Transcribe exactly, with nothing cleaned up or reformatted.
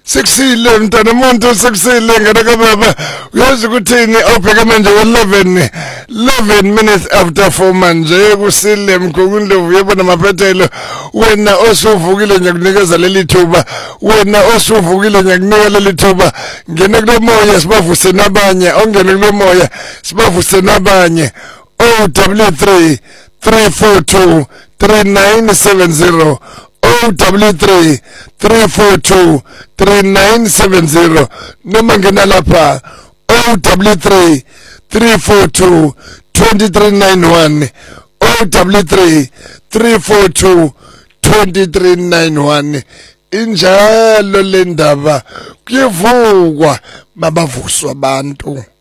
Sekusile mntana umuntu sekusile ngane kababa uyazi ukuthini awubheka manje eleven eleven minutes after four manje kusile mkhukundlovu yebona maphethelo wena osuvukile nje kunikeza leli thuba wena osuvukile nje kunika leli thuba ngene kulo moya sibavuse nabanye ongene kulo moya sibavuse nabanye O W three three four two three nine seven zero O W three three four two three nine seven zero noma ngena lapha O W three three four two two three nine one O W three three four two two three nine one injalo le ndaba kuyevukwa mabavuswa abantu.